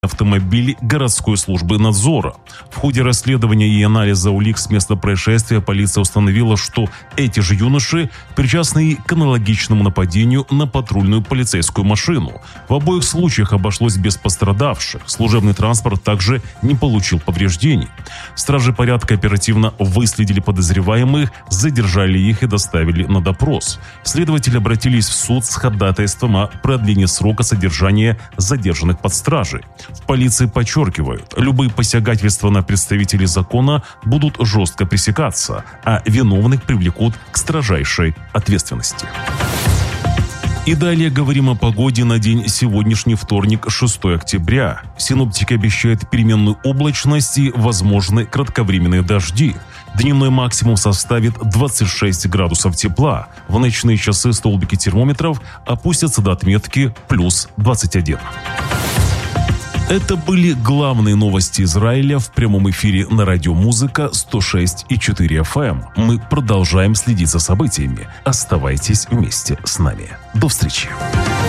автомобиль городской службы надзора. В ходе расследования и анализа улик с места происшествия полиция установила, что эти же юноши причастны к аналогичному нападению на патрульную полицейскую машину. В обоих случаях обошлось без пострадавших. Служебный транспорт также не получил повреждений. Стражи порядка оперативно выследили подозреваемых, задержали их и доставили на допрос. Следователи обратились в суд с ходатайством о продлении срока содержания задержанных под стражей. В полиции подчеркивают, любые посягательства на представителей закона будут жестко пресекаться, а виновных привлекут к строжайшей ответственности. И далее говорим о погоде на день сегодняшний вторник, 6 октября. Синоптики обещают переменную облачность и возможны кратковременные дожди. Дневной максимум составит 26 градусов тепла. В ночные часы столбики термометров опустятся до отметки плюс 21. Это были главные новости Израиля в прямом эфире на радио Музыка 106,4 FM. Мы продолжаем следить за событиями. Оставайтесь вместе с нами. До встречи.